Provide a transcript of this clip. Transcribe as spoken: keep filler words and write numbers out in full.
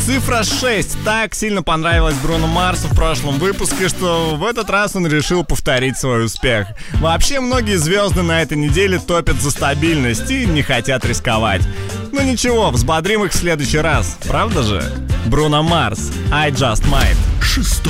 Цифра шесть так сильно понравилась Бруно Марсу в прошлом выпуске, что в этот раз он решил повторить свой успех. Вообще, многие звезды на этой неделе топят за стабильность и не хотят рисковать. Ну ничего, взбодрим их в следующий раз, правда же? Бруно Марс, I Just Might.